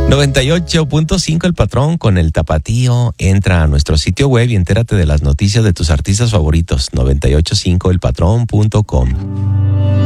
98.5 El Patrón con el Tapatío. Entra a nuestro sitio web y entérate de las noticias de tus artistas favoritos. 985elpatrón.com.